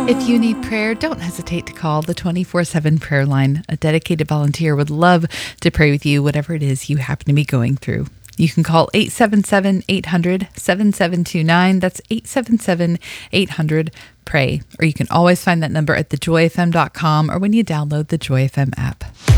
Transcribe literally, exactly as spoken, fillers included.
If you need prayer, don't hesitate to call the twenty-four seven prayer line. A dedicated volunteer would love to pray with you, whatever it is you happen to be going through. You can call eight seven seven, eight hundred, seven seven two nine. That's eight seven seven, eight hundred, pray. Or you can always find that number at the joy f m dot com or when you download the Joy F M app.